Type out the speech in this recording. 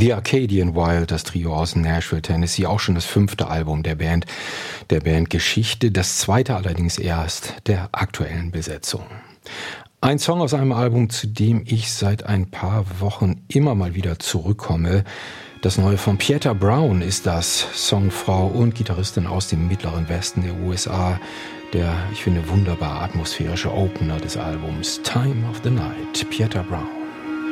The Arcadian Wild, das Trio aus Nashville, Tennessee, auch schon das 5. Album der Bandgeschichte, das 2. allerdings erst der aktuellen Besetzung. Ein Song aus einem Album, zu dem ich seit ein paar Wochen immer mal wieder zurückkomme. Das neue von Pieta Brown ist das, Songfrau und Gitarristin aus dem mittleren Westen der USA, der, ich finde, wunderbar atmosphärische Opener des Albums Time of the Night, Pieta Brown.